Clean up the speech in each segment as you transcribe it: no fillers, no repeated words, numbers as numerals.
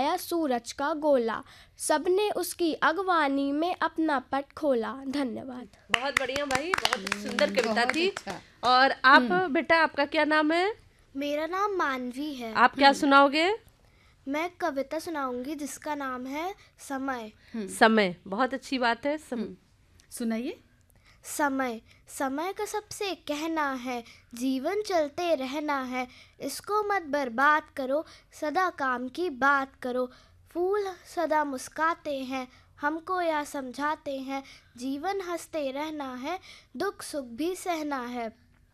बनाया सूरज का गोला, सबने उसकी अगवानी में अपना पट खोला। धन्यवाद। बहुत बढ़िया भाई, बहुत सुंदर कविता थी। और आप बेटा, आपका क्या नाम है? मेरा नाम मानवी है। आप क्या सुनाओगे? मैं कविता सुनाऊंगी जिसका नाम है समय। समय, बहुत अच्छी बात है। सुनाइए। समय, समय का सबसे कहना है, जीवन चलते रहना है, इसको मत बर्बाद करो, सदा काम की बात करो। फूल सदा मुस्काते हैं, हमको यह समझाते हैं, जीवन हंसते रहना है, दुख सुख भी सहना है।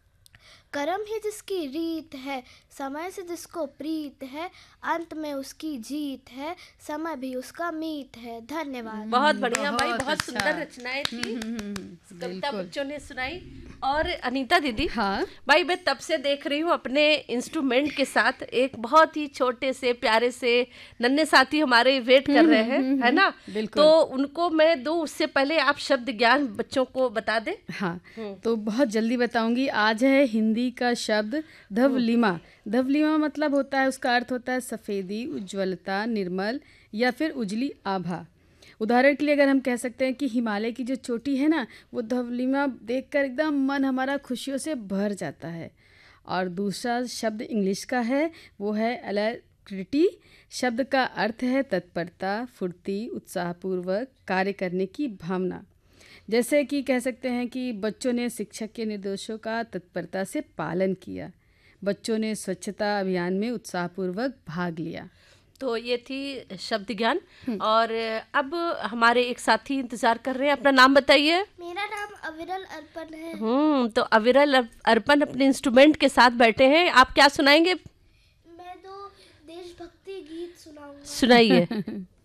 कर्म ही जिसकी रीत है, समय से जिसको प्रीत है, अंत में उसकी जीत है, समय भी उसका मीत है। धन्यवाद। बहुत बढ़िया भाई, बहुत अच्छा। सुंदर रचनाएं थी। कविता बिल्कुल। बच्चों ने सुनाई। और अनीता दीदी, हाँ भाई मैं तब से देख रही हूँ अपने इंस्ट्रूमेंट के साथ एक बहुत ही छोटे से प्यारे से नन्हे साथी हमारे वेट कर रहे हैं, है ना? बिल्कुल। तो उनको मैं दूं, उससे पहले आप शब्द ज्ञान बच्चों को बता दें। हाँ, तो बहुत जल्दी बताऊंगी। आज है हिंदी का शब्द धवलिमा। धवलिमा मतलब होता है, उसका अर्थ होता है सफ़ेदी, उज्ज्वलता, निर्मल या फिर उजली आभा। उदाहरण के लिए अगर हम कह सकते हैं कि हिमालय की जो चोटी है ना, वो धवलिमा देखकर एकदम मन हमारा खुशियों से भर जाता है। और दूसरा शब्द इंग्लिश का है, वो है अलैक्रिटी। शब्द का अर्थ है तत्परता, फुर्ती, उत्साहपूर्वक कार्य करने की भावना। जैसे कि कह सकते हैं कि बच्चों ने शिक्षक के निर्देशों का तत्परता से पालन किया, बच्चों ने स्वच्छता अभियान में उत्साहपूर्वक भाग लिया। तो ये थी शब्द ज्ञान। और अब हमारे एक साथी इंतजार कर रहे हैं, अपना नाम बताइए। मेरा नाम अविरल अर्पण है। तो अविरल अर्पण अपने इंस्ट्रूमेंट के साथ बैठे हैं। आप क्या सुनाएंगे? मैं दो देशभक्ति गीत सुनाऊंगा। सुनाइए।